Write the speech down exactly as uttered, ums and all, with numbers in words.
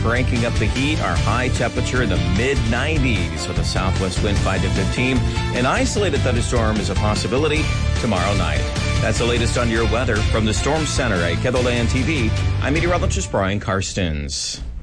cranking up the heat. Our high temperature in the mid nineties with a southwest wind five to fifteen. An isolated thunderstorm is a possibility tomorrow night. That's the latest on your weather from the Storm Center at KENDALAND T V. I'm meteorologist Brian Karstens.